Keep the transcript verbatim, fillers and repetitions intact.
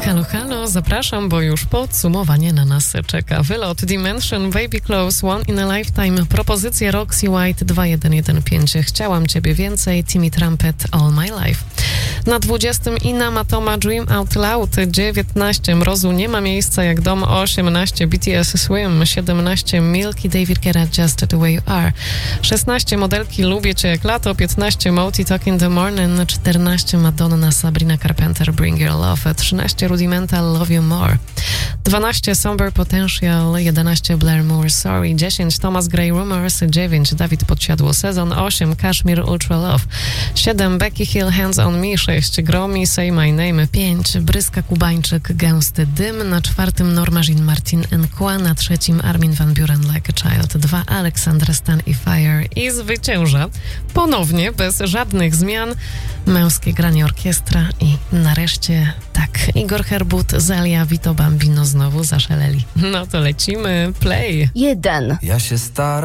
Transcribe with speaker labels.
Speaker 1: Halo, halo, zapraszam, bo już podsumowanie na nas czeka. Wylot Dimension, Baby Close, One in a Lifetime, propozycja Roxy White dwa jeden jeden pięć, Chciałam Ciebie więcej, Timmy Trumpet, All My Life. Na dwudziestym Ina Matoma, Dream Out Loud, dziewiętnaście Mrozu nie ma miejsca jak dom, osiemnaście B T S Swim, siedemnaście Milky David Guetta, Just the Way You Are, szesnaście Modelki Lubię Cię jak lato, piętnaście Moti Talk in the Morning, czternaście Madonna Sabrina Carpenter, Bring Your Love, trzynaście Rudimental, Love You More, dwanaście Somber Potential, jedenaście Blair Moore, Sorry, dziesięć Thomas Gray Rumors, dziewięć Dawid Podsiadło Sezon, osiem Kashmir Ultra Love, siedem Becky Hill Hands on Me, sześć Gromi Say My Name, pięć Bryska Kubańczyk Gęsty Dym, na czwartym Norma Jean Martin Nkła, na trzecim Armin van Buuren Like a Child, dwa Alexander Stan i Fire i zwycięża ponownie bez żadnych zmian męskie granie orkiestra i nareszcie tak Igor Herbut, Zelia, Vito Bambino znowu zaszaleli. No to lecimy, play.
Speaker 2: Jeden.
Speaker 3: Ja się staram.